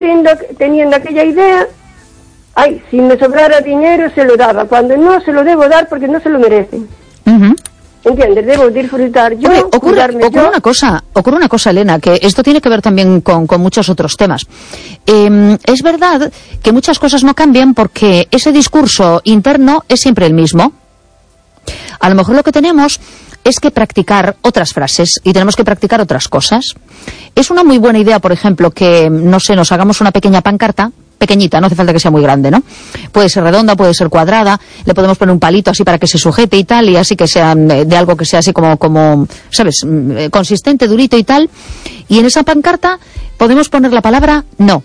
teniendo aquella idea, ay, si me sobrara dinero se lo daba, cuando no se lo debo dar porque no se lo merecen. ¿Entiendes? Debo disfrutar yo. Ocurre una cosa, Elena, que esto tiene que ver también con muchos otros temas. Es verdad que muchas cosas no cambian porque ese discurso interno es siempre el mismo. A lo mejor lo que tenemos es que practicar otras frases y tenemos que practicar otras cosas. Es una muy buena idea, por ejemplo, que, no sé, nos hagamos una pequeña pancarta, pequeñita, no hace falta que sea muy grande, ¿no? Puede ser redonda, puede ser cuadrada, le podemos poner un palito así para que se sujete y tal, y así que sea de algo que sea así como, ¿sabes?, consistente, durito y tal. Y en esa pancarta podemos poner la palabra no.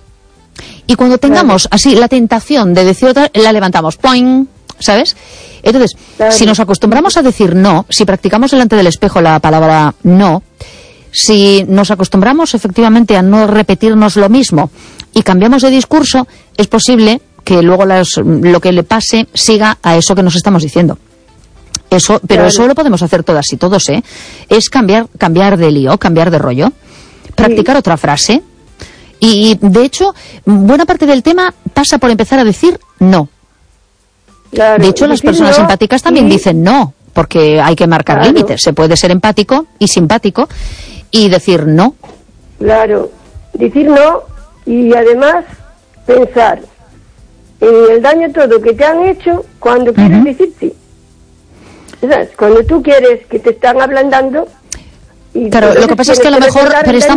Y cuando tengamos así la tentación de decir otra, la levantamos, ¡poing!, ¿sabes? Entonces, si nos acostumbramos a decir no, si practicamos delante del espejo la palabra no, si nos acostumbramos efectivamente a no repetirnos lo mismo y cambiamos de discurso, es posible que luego lo que le pase siga a eso que nos estamos diciendo. Pero eso lo podemos hacer todas y todos, ¿eh? Es cambiar de lío, cambiar de rollo, practicar otra frase. Y de hecho, buena parte del tema pasa por empezar a decir no. Claro, de hecho, las personas empáticas también dicen no, porque hay que marcar límites. Se puede ser empático y simpático y decir no. Claro, decir no y además pensar en el daño todo que te han hecho cuando quieres decir sí. ¿Sabes? Cuando tú quieres que te están ablandando. Claro, lo que pasa es que a lo mejor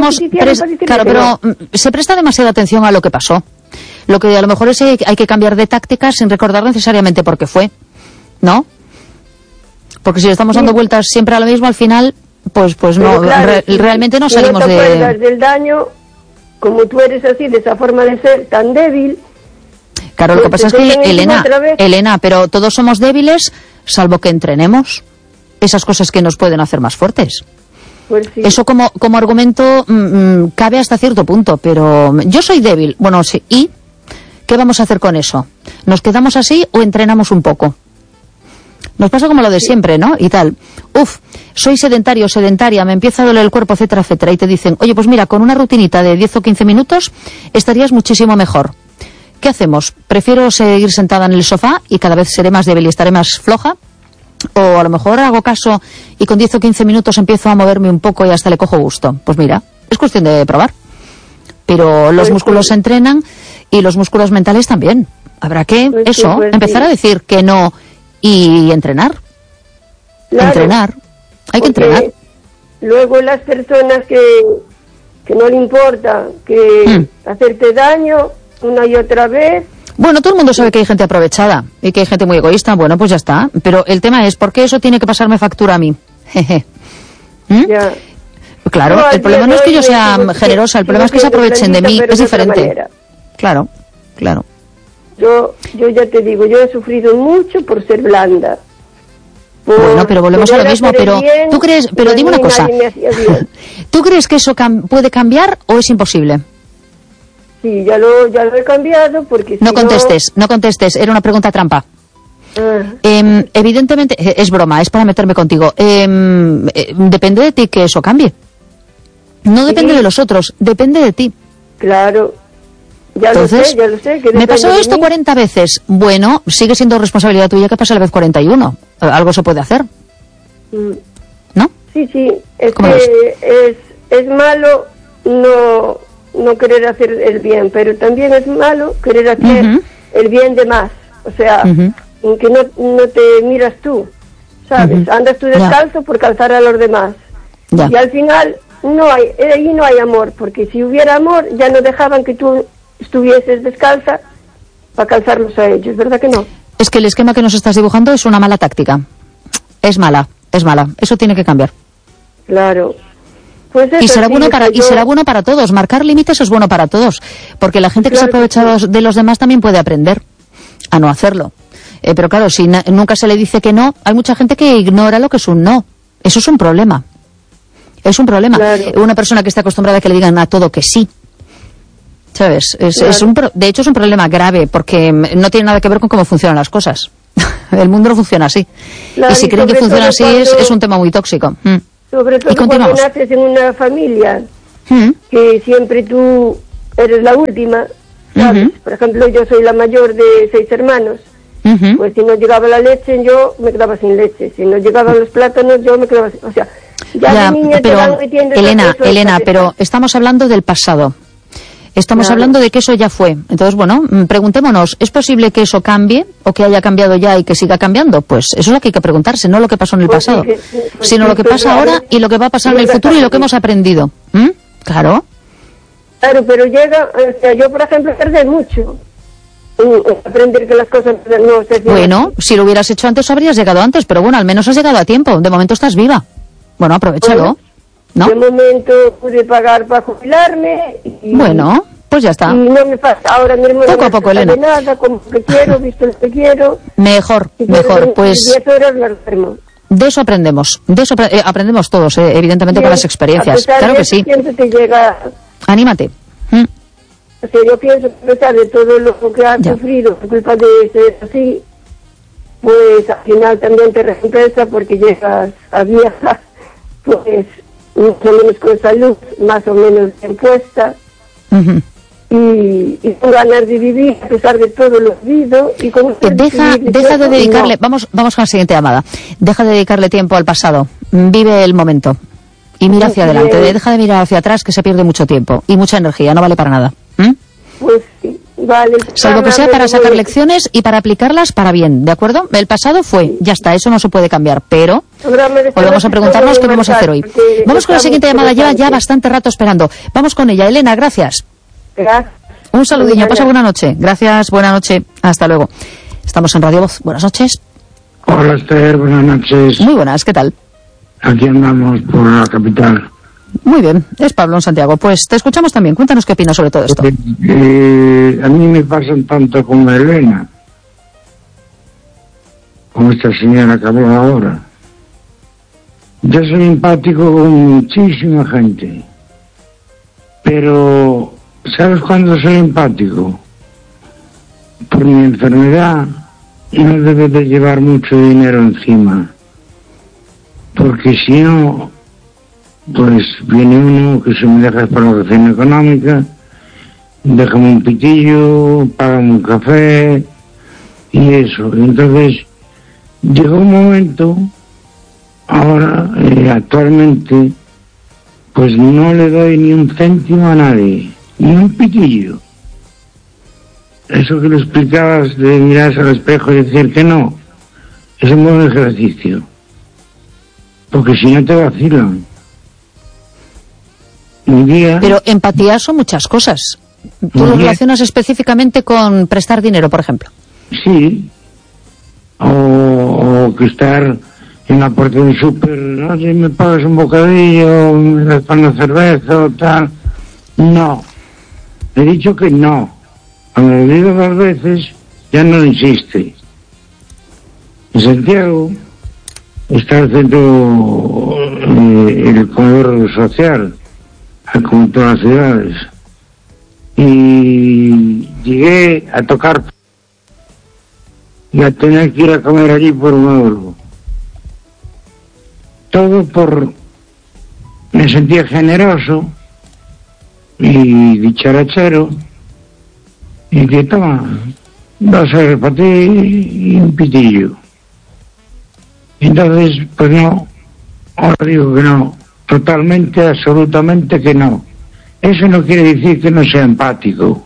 pero se presta demasiada atención a lo que pasó. Lo que a lo mejor es hay que cambiar de táctica sin recordar necesariamente por qué fue, ¿no? Porque si le estamos dando vueltas siempre a lo mismo, al final, pues no, claro, realmente no salimos de... Si no te acuerdas del daño, como tú eres así, de esa forma de ser tan débil... Claro, lo que pasa es que, Elena, pero todos somos débiles, salvo que entrenemos esas cosas que nos pueden hacer más fuertes. Pues sí. Eso como argumento cabe hasta cierto punto, pero yo soy débil. Bueno, sí, ¿y qué vamos a hacer con eso? ¿Nos quedamos así o entrenamos un poco? Nos pasa como lo de siempre, ¿no? Y tal. Soy sedentario, sedentaria, me empieza a doler el cuerpo, etcétera, etcétera. Y te dicen, oye, pues mira, con una rutinita de 10 o 15 minutos estarías muchísimo mejor. ¿Qué hacemos? ¿Prefiero seguir sentada en el sofá y cada vez seré más débil y estaré más floja? O a lo mejor hago caso y con 10 o 15 minutos empiezo a moverme un poco y hasta le cojo gusto. Pues mira, es cuestión de probar. Pero los músculos se entrenan y los músculos mentales también. Habrá que, empezar a decir que no y entrenar. Claro, entrenar. Hay que entrenar. Luego las personas que no le importa que hacerte daño una y otra vez... Bueno, todo el mundo sabe que hay gente aprovechada y que hay gente muy egoísta. Bueno, pues ya está. Pero el tema es, ¿por qué eso tiene que pasarme factura a mí? Ya. Claro, no, el problema no es que yo sea generosa, el problema es que se aprovechen de mí, es diferente. Claro. Yo ya te digo, yo he sufrido mucho por ser blanda. Bueno, pero volvemos a lo mismo, pero tú crees, pero dime una cosa, ¿tú crees que eso puede cambiar o es imposible? Sí, ya lo he cambiado porque... No contestes, era una pregunta trampa. Evidentemente, es broma, es para meterme contigo. Depende de ti que eso cambie. No depende de los otros, depende de ti. Claro, ya lo sé. Que me pasó esto 40 veces. Bueno, sigue siendo responsabilidad tuya que pase la vez 41. Algo se puede hacer. ¿No? Sí, es que es malo no querer hacer el bien, pero también es malo querer hacer el bien de más. O sea, que no te miras tú, ¿sabes? Andas tú descalzo por calzar a los demás. Y al final ahí no hay amor, porque si hubiera amor ya no dejaban que tú estuvieses descalza para calzarlos a ellos, ¿verdad que no? Es que el esquema que nos estás dibujando es una mala táctica. Es mala. Eso tiene que cambiar. Claro. Pues eso, y será bueno para todos. Marcar límites es bueno para todos, porque la gente que se aprovecha de los demás también puede aprender a no hacerlo. Pero claro, si nunca se le dice que no, hay mucha gente que ignora lo que es un no. Eso es un problema. Es un problema. Claro. Una persona que está acostumbrada a que le digan a todo que sí, ¿sabes? De hecho es un problema grave, porque no tiene nada que ver con cómo funcionan las cosas. El mundo no funciona así. Claro, y si creen que funciona así es un tema muy tóxico. Sobre todo cuando naces en una familia que siempre tú eres la última, ¿sabes? Por ejemplo, yo soy la mayor de 6 hermanos. Pues si no llegaba la leche, yo me quedaba sin leche. Si no llegaban los plátanos, yo me quedaba sin... O sea, ya de niña te van metiendo... Elena, pero estamos hablando del pasado. Estamos hablando de que eso ya fue. Entonces, bueno, preguntémonos, ¿es posible que eso cambie o que haya cambiado ya y que siga cambiando? Pues eso es lo que hay que preguntarse, no lo que pasó en el pasado, sino lo que pasa ahora y lo que va a pasar en el futuro y lo que hemos aprendido. Claro. Claro, pero llega... O sea, yo, por ejemplo, perdí mucho. Aprender que las cosas no se... Bueno, si lo hubieras hecho antes, habrías llegado antes, pero bueno, al menos has llegado a tiempo. De momento estás viva. Bueno, aprovéchalo. ¿No? De momento pude pagar para jubilarme y... Bueno, pues ya está. Y no me pasa ahora mismo... Poco a poco, Elena. De nada, como que quiero, visto lo que quiero. Mejor, pues... 10 horas la duermo. De eso aprendemos. De eso aprendemos todos, evidentemente, con las experiencias. Claro que sí. Te llega... Anímate. O sea, yo pienso que a pesar de todo lo que has sufrido por culpa de ser así, pues al final también te recompensa porque llegas a vieja, pues más o menos con salud, más o menos bien puesta, y con ganas de vivir a pesar de todo lo vivido. Y con deja de dedicarle, vamos con la siguiente llamada, deja de dedicarle tiempo al pasado, vive el momento y mira hacia adelante, deja de mirar hacia atrás que se pierde mucho tiempo y mucha energía, no vale para nada. Pues sí, vale. Salvo que sea para sacar lecciones y para aplicarlas para bien, ¿de acuerdo? El pasado fue, ya está, eso no se puede cambiar, pero hoy vamos a preguntarnos qué vamos a hacer hoy. Vamos con la siguiente llamada, lleva ya bastante rato esperando. Vamos con ella, Elena, gracias. Gracias. Un saludillo, pasa buena noche. Gracias, buena noche, hasta luego. Estamos en Radio Voz, buenas noches. Hola Esther, buenas noches. Muy buenas, ¿qué tal? Aquí andamos por la capital. Muy bien, es Pablo en Santiago. Pues te escuchamos también, cuéntanos qué opinas sobre todo esto. A mí me pasan tanto con Elena, con esta señora que habló ahora. Yo soy empático con muchísima gente, pero ¿sabes cuándo soy empático? Por mi enfermedad no debo de llevar mucho dinero encima, porque si no, pues viene uno que se me deja explotación económica, déjame un pitillo, págame un café y eso. Entonces llegó un momento, ahora actualmente, pues no le doy ni un céntimo a nadie, ni un pitillo. Eso que lo explicabas de mirarse al espejo y decir que no, es un buen ejercicio, porque si no te vacilan. Pero empatía son muchas cosas. ¿Tú lo relacionas específicamente con prestar dinero, por ejemplo? Sí. O que estar en la puerta de un súper, no sé, me pagas un bocadillo, me das para una cerveza o tal. No. He dicho que no. Cuando lo digo 2 veces, ya no insiste. En Santiago está el centro, el comedor social, como en todas las ciudades, y llegué a tocar y a tener que ir a comer allí por 1 euro. Todo me sentía generoso y dicharachero, y que toma, 2 euros para ti y un pitillo. Entonces, pues no, ahora digo que no. Totalmente, absolutamente que no. Eso no quiere decir que no sea empático.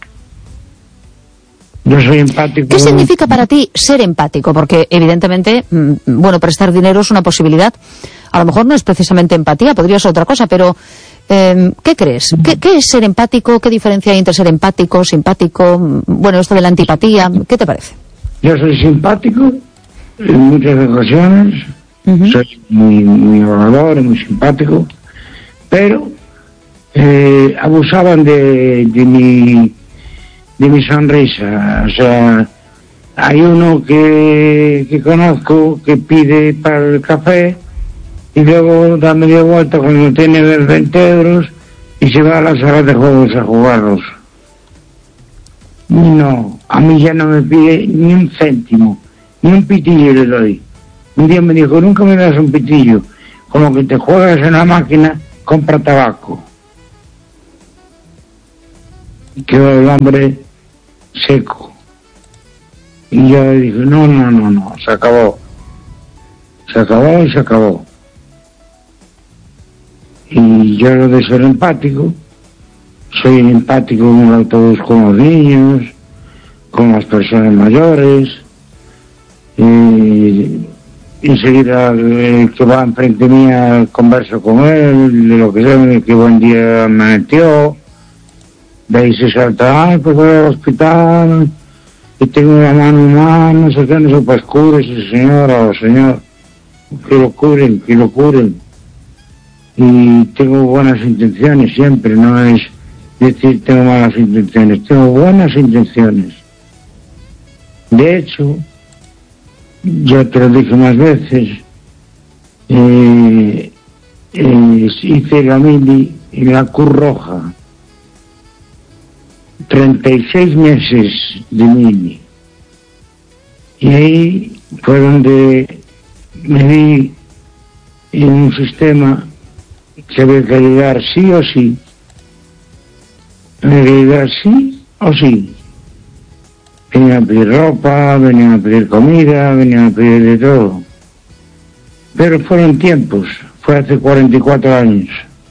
Yo soy empático. ¿Qué significa para ti ser empático? Porque evidentemente, bueno, prestar dinero es una posibilidad. A lo mejor no es precisamente empatía, podría ser otra cosa, pero ¿qué crees? ¿Qué es ser empático? ¿Qué diferencia hay entre ser empático, simpático? Bueno, esto de la antipatía, ¿qué te parece? Yo soy simpático en muchas ocasiones. Soy muy hablador y muy simpático, pero abusaban de mi sonrisa. O sea, hay uno que conozco que pide para el café y luego da media vuelta cuando tiene 20 euros y se va a la sala de juegos a jugarlos. No, a mí ya no me pide ni un céntimo, ni un pitillo le doy. Un día me dijo, nunca me das un pitillo, como que te juegas en la máquina, compra tabaco. quedó el hombre seco. Y yo dije, no, se acabó. Se acabó. Y yo lo de ser empático, soy empático en el autobús con los niños, con las personas mayores, y enseguida el que va enfrente mía converso con él, de lo que sea, que buen día me metió, de ahí se salta, pues voy al hospital, y tengo la mano mal, no sé qué, no sé, pues cúrese, señora o señor, que lo curen. Y tengo buenas intenciones siempre, no es decir tengo malas intenciones, tengo buenas intenciones. De hecho, ya te lo dije más veces, hice la mili y la Cruz Roja, 36 meses de mili, y ahí fue donde me vi en un sistema que había que ayudar sí o sí. Había que ayudar sí o sí. Venían a pedir ropa, venían a pedir comida, venían a pedir de todo. Pero fueron tiempos, fue hace 44 años.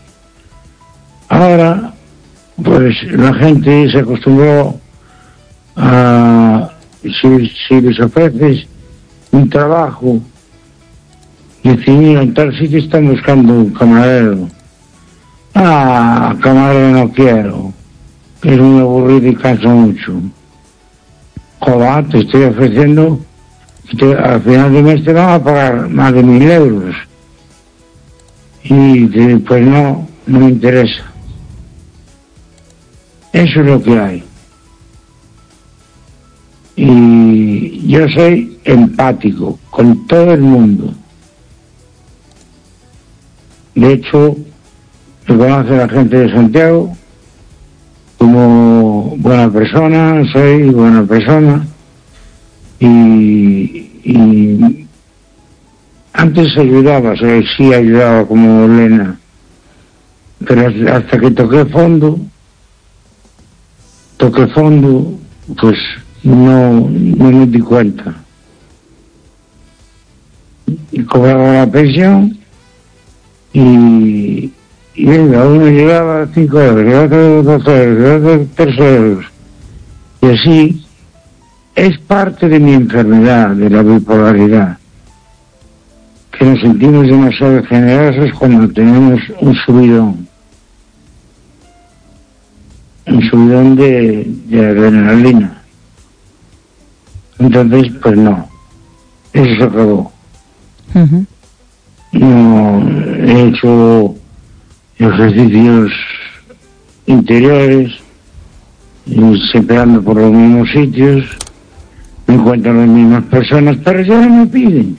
Ahora, pues la gente se acostumbró a, si les ofreces un trabajo, y decir, en tal sitio están buscando un camarero. Camarero no quiero, es muy aburrido y cansa mucho. Joder, te estoy ofreciendo, al final de mes te van a pagar más de 1.000 euros. Y pues no me interesa. Eso es lo que hay. Y yo soy empático con todo el mundo. De hecho, me conoce la gente de Santiago como buena persona, soy buena persona. Y antes ayudaba, sí ayudaba como Elena, pero hasta que toqué fondo, pues no me di cuenta. Y cobraba la pensión y venga, uno llegaba a 5 euros, y otro 12 euros, y otro 3 euros. Y así es parte de mi enfermedad, de la bipolaridad, que nos sentimos demasiado generosos cuando tenemos un subidón de adrenalina. Entonces, pues no, eso se acabó. Uh-huh. No he hecho ejercicios interiores, y siempre ando por los mismos sitios, me encuentro las mismas personas, pero ya no me piden.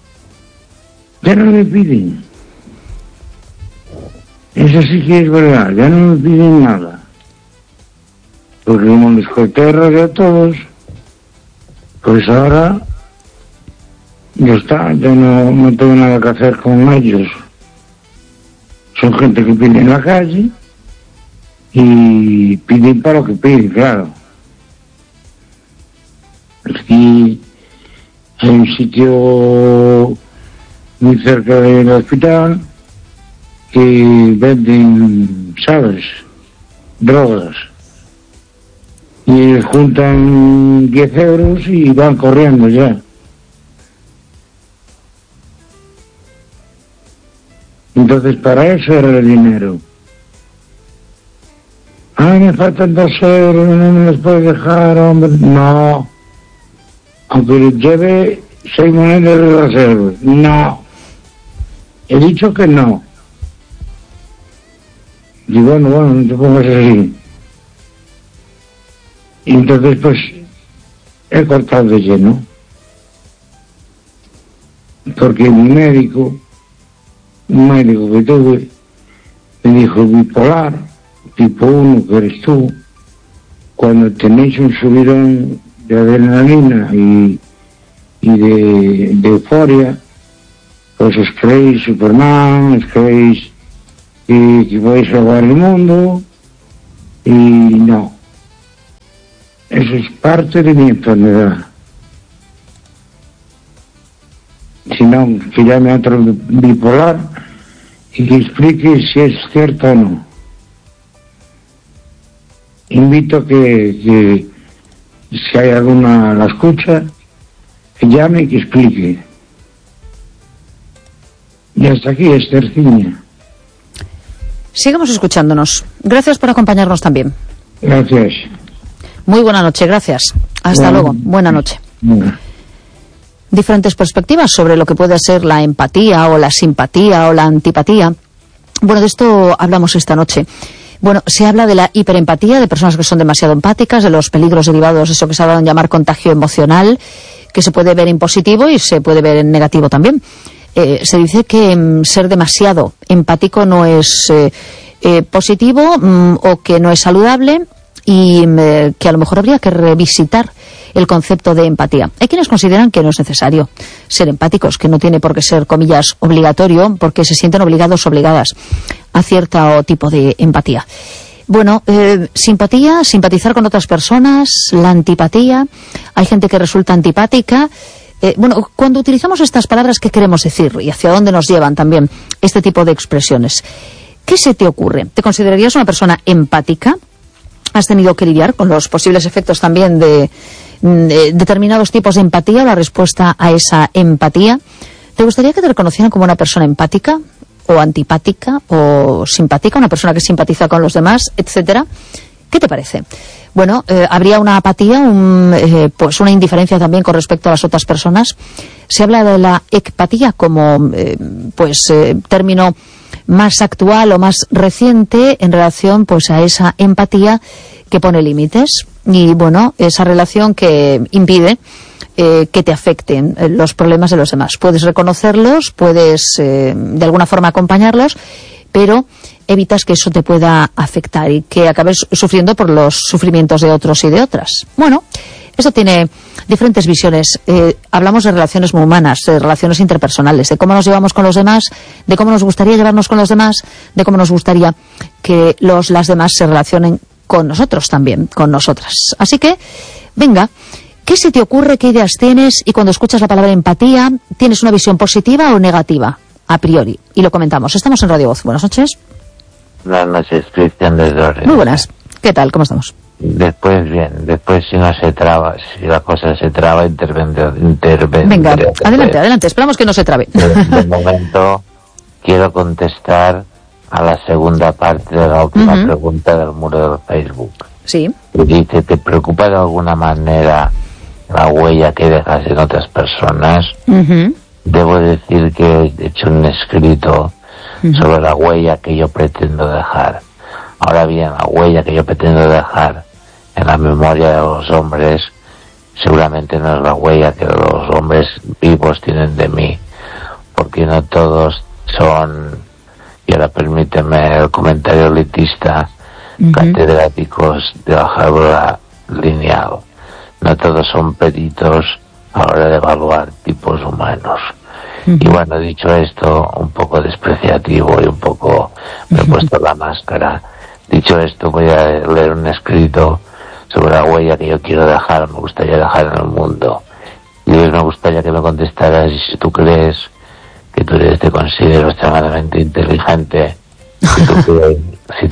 Eso sí que es verdad, ya no me piden nada. Porque como les corté radio a todos, pues ahora ya está, yo no tengo nada que hacer con ellos. Son gente que pide en la calle y piden para lo que piden, claro. Aquí hay un sitio muy cerca del hospital que venden, ¿sabes?, drogas. Y ellos juntan 10 euros y van corriendo ya. Entonces, para eso era el dinero. Me faltan 2 euros, no me los puedes dejar, hombre. No. Aunque les lleve 6 monedas de 2 euros. No. He dicho que no. Y bueno, no te pongas así. Y entonces, pues, he cortado de lleno. Porque un médico que tuve, me dijo, bipolar, tipo 1, que eres tú, cuando tenéis un subidón de adrenalina y de euforia, pues os creéis Superman, os creéis que vais a salvar el mundo, y no, eso es parte de mi enfermedad. Si no, que llame a otro bipolar y que explique si es cierto o no. Invito que si hay alguna a la escucha, que llame y que explique. Y hasta aquí, Esther Ciña. Sigamos escuchándonos. Gracias por acompañarnos también. Gracias. Muy buena noche, gracias. Hasta luego. Buena noche. Diferentes perspectivas sobre lo que puede ser la empatía o la simpatía o la antipatía. Bueno, de esto hablamos esta noche. Bueno, se habla de la hiperempatía, de personas que son demasiado empáticas, de los peligros derivados de eso que se ha dado en llamar contagio emocional, que se puede ver en positivo y se puede ver en negativo también. Se dice que ser demasiado empático no es positivo o que no es saludable y que a lo mejor habría que revisitar el concepto de empatía. Hay quienes consideran que no es necesario ser empáticos, que no tiene por qué ser, comillas, obligatorio, porque se sienten obligados o obligadas a cierto tipo de empatía. Bueno, simpatía, simpatizar con otras personas, la antipatía, hay gente que resulta antipática. Bueno, cuando utilizamos estas palabras, ¿qué queremos decir? Y hacia dónde nos llevan también este tipo de expresiones. ¿Qué se te ocurre? ¿Te considerarías una persona empática? ¿Has tenido que lidiar con los posibles efectos también de determinados tipos de empatía o la respuesta a esa empatía? ¿Te gustaría que te reconocieran como una persona empática o antipática o simpática, una persona que simpatiza con los demás, etcétera? ¿Qué te parece? Bueno, habría una apatía, pues una indiferencia también con respecto a las otras personas. Se habla de la ecpatía como término más actual o más reciente en relación pues a esa empatía que pone límites y bueno, esa relación que impide que te afecten los problemas de los demás. Puedes reconocerlos, puedes de alguna forma acompañarlos, pero evitas que eso te pueda afectar y que acabes sufriendo por los sufrimientos de otros y de otras. Bueno, eso tiene diferentes visiones. Hablamos de relaciones muy humanas, de relaciones interpersonales, de cómo nos llevamos con los demás, de cómo nos gustaría llevarnos con los demás, de cómo nos gustaría que las demás se relacionen con nosotros también, con nosotras. Así que, venga, ¿qué se te ocurre? ¿Qué ideas tienes? Y cuando escuchas la palabra empatía, ¿tienes una visión positiva o negativa? A priori. Y lo comentamos. Estamos en Radio Voz. Buenas noches. Buenas noches, Cristian desde Orense. Muy buenas. ¿Qué tal? ¿Cómo estamos? Después, bien. Después, si no se traba, si la cosa se traba, intervendré. Venga, adelante. Esperamos que no se trabe. De momento, quiero contestar a la segunda parte de la última pregunta del muro del Facebook. Sí. Dice, ¿te preocupa de alguna manera la huella que dejas en otras personas? Debo decir que he hecho un escrito sobre la huella que yo pretendo dejar. Ahora bien, la huella que yo pretendo dejar en la memoria de los hombres seguramente no es la huella que los hombres vivos tienen de mí, porque no todos son, y ahora permíteme el comentario elitista, catedráticos de álgebra lineal. No todos son peritos a la hora de evaluar tipos humanos. Y bueno, dicho esto, un poco despreciativo y un poco me he puesto la máscara. Dicho esto, voy a leer un escrito sobre la huella que yo quiero dejar, me gustaría dejar en el mundo. Y hoy me gustaría que me contestaras si tú crees que te considero extremadamente inteligente, si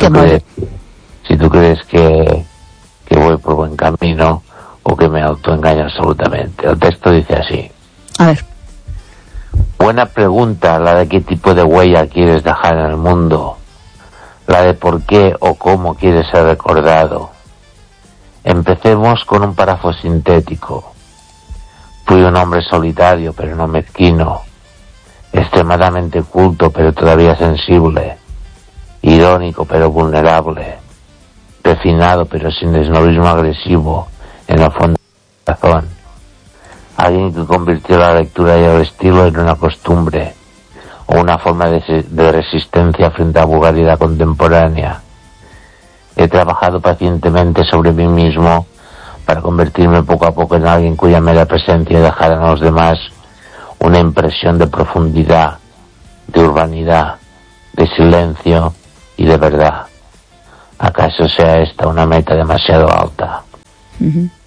tú crees que voy por buen camino o que me autoengaño absolutamente. El texto dice así. A ver. Buena pregunta la de qué tipo de huella quieres dejar en el mundo, la de por qué o cómo quieres ser recordado. Empecemos con un párrafo sintético. Fui un hombre solitario pero no mezquino, extremadamente culto pero todavía sensible, irónico pero vulnerable, refinado pero sin esnovismo agresivo en el fondo del corazón. Alguien que convirtió la lectura y el estilo en una costumbre o una forma de resistencia frente a la vulgaridad contemporánea. He trabajado pacientemente sobre mí mismo para convertirme poco a poco en alguien cuya mera presencia dejara a los demás una impresión de profundidad, de urbanidad, de silencio y de verdad. ¿Acaso sea esta una meta demasiado alta?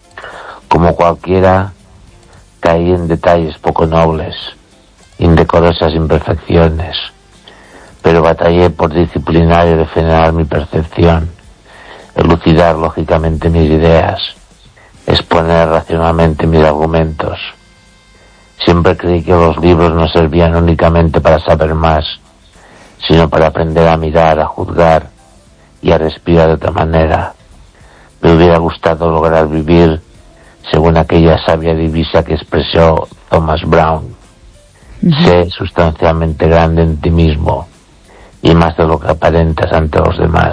cualquiera, caí en detalles poco nobles, indecorosas imperfecciones, pero batallé por disciplinar y refrenar mi percepción, elucidar lógicamente mis ideas, exponer racionalmente mis argumentos. Siempre creí que los libros no servían únicamente para saber más, sino para aprender a mirar, a juzgar y a respirar de otra manera. Me hubiera gustado lograr vivir según aquella sabia divisa que expresó Thomas Brown: sé sustancialmente grande en ti mismo y más de lo que aparentas ante los demás.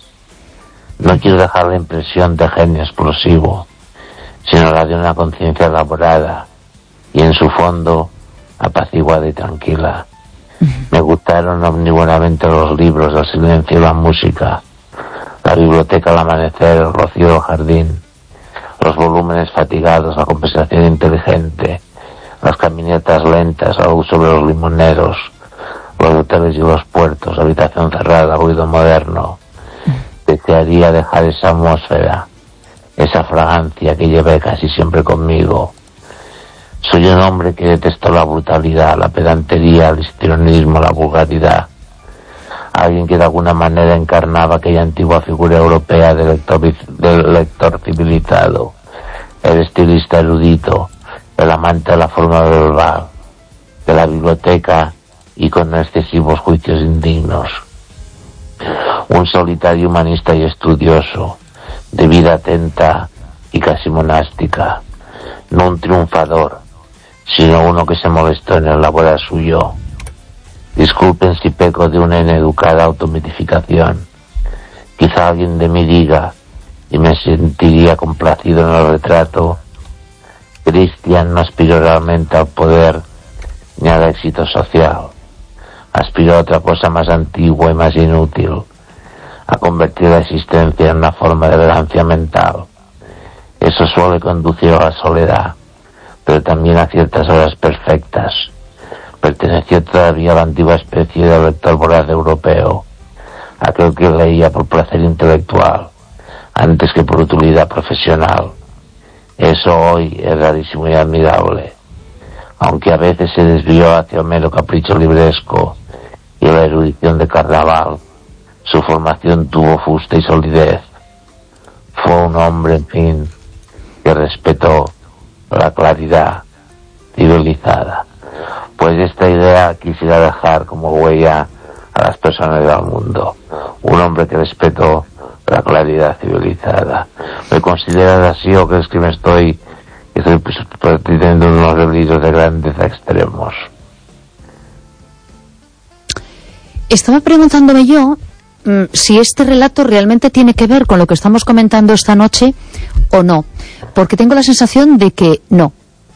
No quiero dejar la impresión de genio explosivo, sino la de una conciencia elaborada y en su fondo apaciguada y tranquila. Me gustaron omnívoramente los libros, el silencio y la música, la biblioteca al amanecer, el rocío del jardín, los volúmenes fatigados, la conversación inteligente, las caminatas lentas, la luz sobre los limoneros, los hoteles y los puertos, habitación cerrada, ruido moderno. Desearía dejar esa atmósfera, esa fragancia que llevé casi siempre conmigo. Soy un hombre que detestó la brutalidad, la pedantería, el histrionismo, la vulgaridad. Alguien que de alguna manera encarnaba aquella antigua figura europea del lector civilizado, el estilista erudito, el amante de la forma verbal, de la biblioteca y con excesivos juicios indignos. Un solitario humanista y estudioso, de vida atenta y casi monástica, no un triunfador, sino uno que se molestó en elaborar su yo. Disculpen si peco de una ineducada automitificación. Quizá alguien de mí diga, y me sentiría complacido en el retrato: Christian no aspiró realmente al poder ni al éxito social. Aspiró a otra cosa más antigua y más inútil, a convertir la existencia en una forma de elegancia mental. Eso suele conducir a la soledad, pero también a ciertas horas perfectas. Perteneció todavía a la antigua especie de lector voraz europeo, aquel que leía por placer intelectual, antes que por utilidad profesional. Eso hoy es rarísimo y admirable, aunque a veces se desvió hacia un mero capricho libresco y la erudición de carnaval. Su formación tuvo fuste y solidez. Fue un hombre, en fin, que respetó la claridad civilizada. Pues esta idea quisiera dejar como huella a las personas del mundo. Un hombre que respetó la claridad civilizada. ¿Me consideras así o crees que estoy teniendo unos delirios de grandeza extremos? Estaba preguntándome yo si este relato realmente tiene que ver con lo que estamos comentando esta noche o no, porque tengo la sensación de que no.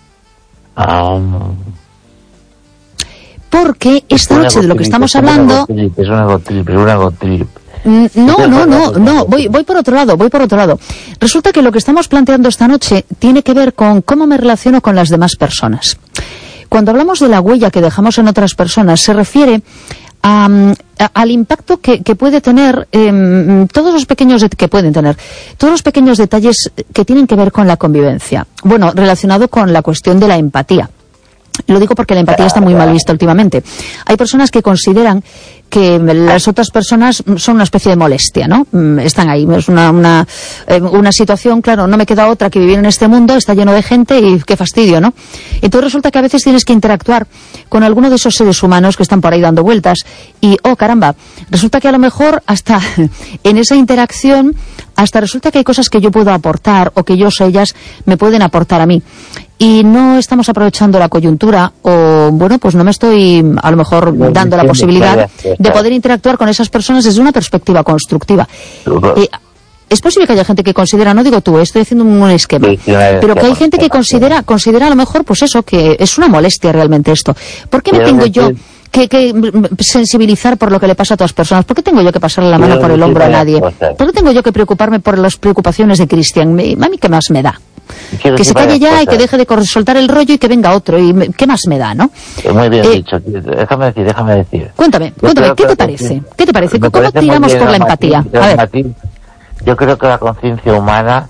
Porque esta noche de lo que estamos hablando... Es un ego trip. No, voy por otro lado. Resulta que lo que estamos planteando esta noche tiene que ver con cómo me relaciono con las demás personas. Cuando hablamos de la huella que dejamos en otras personas, se refiere al impacto que puede tener todos los pequeños detalles que tienen que ver con la convivencia. Bueno, relacionado con la cuestión de la empatía. Lo digo porque la empatía está muy mal vista últimamente. Hay personas que consideran que las otras personas son una especie de molestia, ¿no? Están ahí, es una situación, claro, no me queda otra que vivir en este mundo, está lleno de gente y qué fastidio, ¿no? Entonces resulta que a veces tienes que interactuar con alguno de esos seres humanos que están por ahí dando vueltas y, oh caramba, resulta que a lo mejor hasta en esa interacción, hasta resulta que hay cosas que yo puedo aportar o que ellas me pueden aportar a mí. Y no estamos aprovechando la coyuntura o, bueno, pues no me estoy a lo mejor dando la posibilidad de poder interactuar con esas personas desde una perspectiva constructiva. Es posible que haya gente que considera, no digo tú, estoy haciendo un esquema, pero que hay gente que considera a lo mejor, pues eso, que es una molestia realmente esto. ¿Por qué me tengo yo que sensibilizar por lo que le pasa a otras personas? ¿Por qué tengo yo que pasarle la mano por el hombro a nadie? ¿Por qué tengo yo que preocuparme por las preocupaciones de Christian? ¿A mí qué más me da? Que se calle ya y que deje de soltar el rollo y que venga otro. ¿Y qué más me da, no? Muy bien dicho. Déjame decir. Cuéntame, ¿qué te parece? ¿Qué te parece? ¿Cómo tiramos por la empatía? A ver. Yo creo que la conciencia humana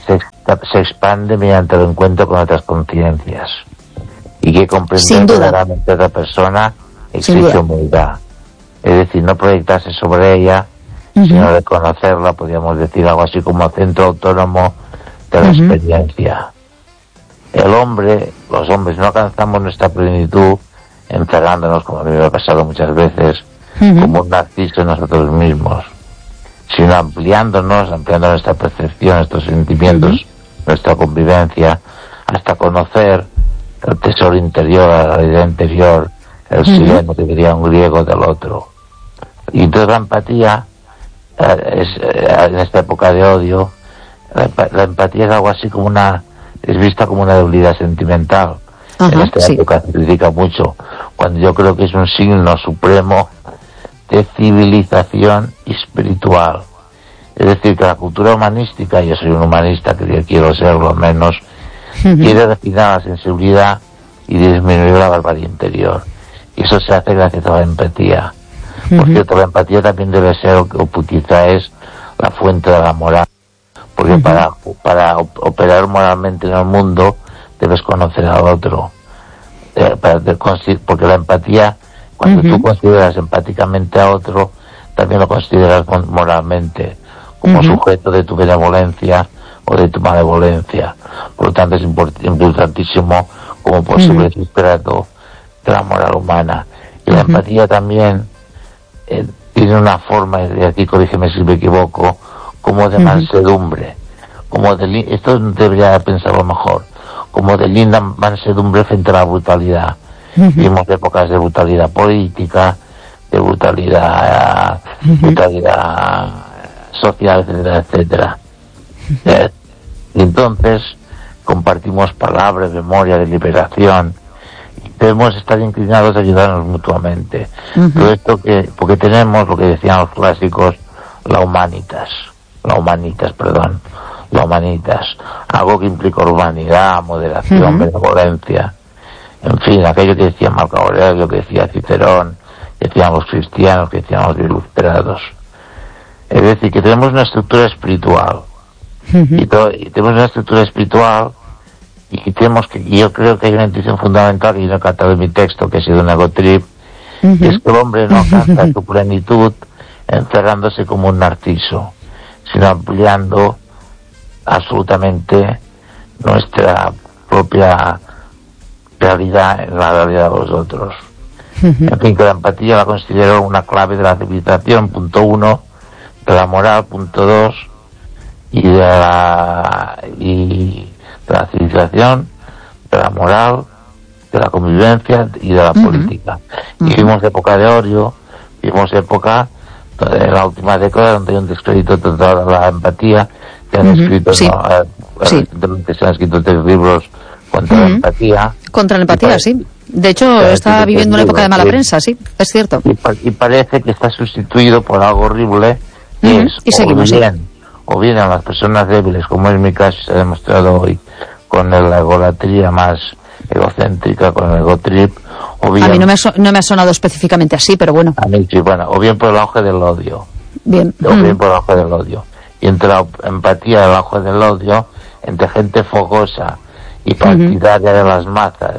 se expande mediante el encuentro con otras conciencias. Y que comprender verdaderamente a otra persona exige humildad. Es decir, no proyectarse sobre ella, sino reconocerla, podríamos decir algo así como centro autónomo de la experiencia. Los hombres no alcanzamos nuestra plenitud encerrándonos, como a mí me ha pasado muchas veces, como un narciso en nosotros mismos, sino ampliando nuestra percepción, nuestros sentimientos, nuestra convivencia, hasta conocer el tesoro interior, la realidad interior, el silencio que diría un griego del otro. Y entonces la empatía, en esta época de odio, la empatía es algo así como es vista como una debilidad sentimental. En esta época se critica mucho, cuando yo creo que es un signo supremo de civilización espiritual. Es decir, que la cultura humanística, yo soy un humanista, que yo quiero serlo al menos, quiere refinar la sensibilidad y disminuir la barbarie interior. Y eso se hace gracias a la empatía. Por cierto, la empatía también debe ser, o quizá es, la fuente de la moral. Porque para operar moralmente en el mundo, debes conocer al otro. Porque la empatía, cuando tú consideras empáticamente a otro, también lo consideras moralmente, como sujeto de tu benevolencia o de tu malevolencia. Por lo tanto, es importantísimo como posible sustrato de la moral humana. Y la empatía también tiene una forma, y aquí corrígeme si me equivoco, como de mansedumbre, esto debería pensarlo mejor, como de linda mansedumbre frente a la brutalidad. Vivimos épocas de brutalidad política, de brutalidad social, etcétera, etcétera. Y entonces compartimos palabras, memoria, deliberación, y debemos estar inclinados a ayudarnos mutuamente. Todo esto porque tenemos lo que decían los clásicos, la humanitas, algo que implica urbanidad, moderación, benevolencia, en fin, aquello que decía Marco Aurelio, que decía Cicerón, que decían los cristianos, que decían los ilustrados. Es decir, que tenemos una estructura espiritual, y tenemos una estructura espiritual, y yo creo que hay una intuición fundamental, y yo no he catado en mi texto, que ha sido un ego trip, y es que el hombre no alcanza su plenitud encerrándose como un narciso, sino ampliando absolutamente nuestra propia realidad en la realidad de los otros. En fin, que la empatía la considero una clave de la civilización, punto 1, de la moral, punto 2, y de la civilización, de la moral, de la convivencia y de la política. Y vivimos época de odio, vivimos época en la última década donde hay un descrédito total de la empatía. Se han escrito recientemente se han escrito 3 libros contra la empatía. Contra la empatía, sí. De hecho, está viviendo una época de mala prensa, sí, es cierto. Y parece que está sustituido por algo horrible, que es o bien a las personas débiles, como es mi caso, se ha demostrado hoy con la egolatría más egocéntrica, con el ego trip, o bien... A mí no me ha sonado específicamente así, pero bueno. A mí sí, bueno, o bien por el auge del odio. Bien. O bien por el auge del odio. Y entre la empatía y el auge del odio, entre gente fogosa y partidaria de las mazas,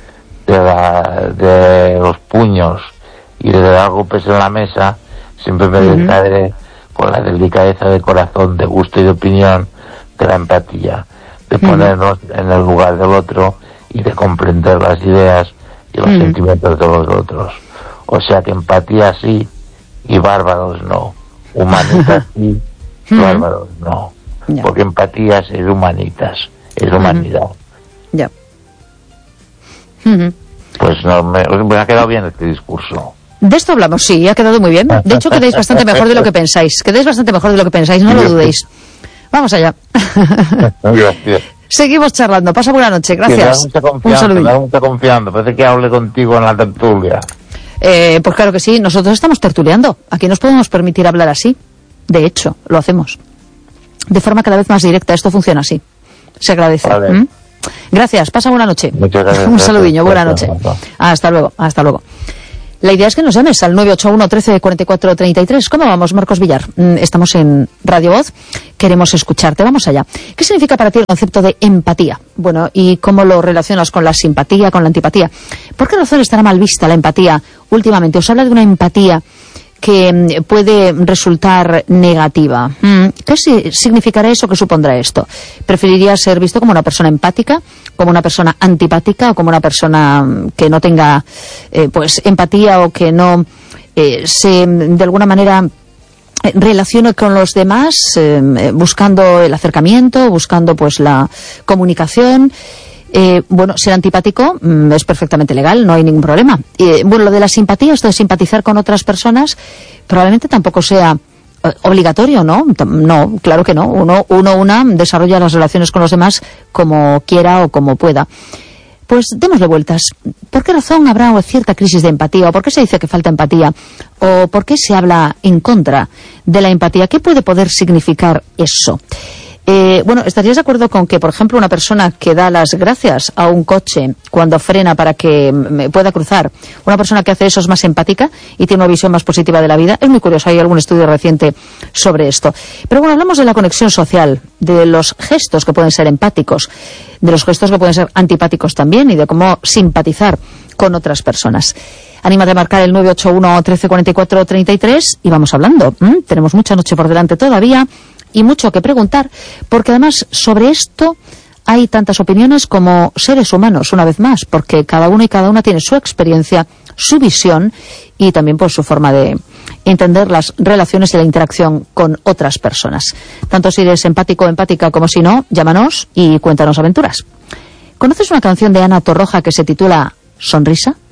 de los puños y de dar golpes en la mesa, siempre me dejaré con la delicadeza de corazón, de gusto y de opinión, de la empatía, de ponernos en el lugar del otro y de comprender las ideas y los sentimientos de los otros. O sea que empatía sí y bárbaros no, humanitas sí, bárbaros no, porque empatía es humanitas, es humanidad. Ya. Pues no, me ha quedado bien este discurso. De esto hablamos, sí, ha quedado muy bien. De hecho, quedáis bastante mejor de lo que pensáis. No lo dudéis. Vamos allá. Gracias. Seguimos charlando. Pasa buena noche. Gracias. Un saludo. Me da mucha confianza. Parece que hable contigo en la tertulia. Pues claro que sí. Nosotros estamos tertuleando. Aquí nos podemos permitir hablar así. De hecho, lo hacemos. De forma cada vez más directa. Esto funciona así. Se agradece. Vale. Gracias. Pasa buena noche. Muchas gracias. Un saludiño. Buena noche. Hasta luego. Hasta luego. La idea es que nos llames al 981 13 44 33. ¿Cómo vamos, Marcos Villar? Estamos en Radio Voz, queremos escucharte, vamos allá. ¿Qué significa para ti el concepto de empatía? Bueno, ¿y cómo lo relacionas con la simpatía, con la antipatía? ¿Por qué razón estará mal vista la empatía últimamente? Os habla de una empatía que puede resultar negativa. ¿Qué significará eso? ¿Qué supondrá esto? ¿Preferirías ser visto como una persona empática, como una persona antipática o como una persona que no tenga pues empatía o que no se de alguna manera relacione con los demás buscando el acercamiento, buscando pues la comunicación? Bueno, ser antipático es perfectamente legal, no hay ningún problema. Bueno, lo de la simpatía, esto de simpatizar con otras personas, probablemente tampoco sea obligatorio, ¿no? No, claro que no. Una desarrolla las relaciones con los demás como quiera o como pueda. Pues démosle vueltas. ¿Por qué razón habrá cierta crisis de empatía? ¿O por qué se dice que falta empatía? ¿O por qué se habla en contra de la empatía? ¿Qué puede poder significar eso? Bueno, ¿estarías de acuerdo con que, por ejemplo, una persona que da las gracias a un coche cuando frena para que pueda cruzar, una persona que hace eso es más empática y tiene una visión más positiva de la vida? Es muy curioso, hay algún estudio reciente sobre esto. Pero bueno, hablamos de la conexión social, de los gestos que pueden ser empáticos, de los gestos que pueden ser antipáticos también y de cómo simpatizar con otras personas. Anímate a marcar el 981 13 44 33 y vamos hablando. Tenemos mucha noche por delante todavía y mucho que preguntar, porque además sobre esto hay tantas opiniones como seres humanos, una vez más, porque cada uno y cada una tiene su experiencia, su visión y también pues su forma de entender las relaciones y la interacción con otras personas. Tanto si eres empático o empática como si no, llámanos y cuéntanos aventuras. ¿Conoces una canción de Ana Torroja que se titula Sonrisa?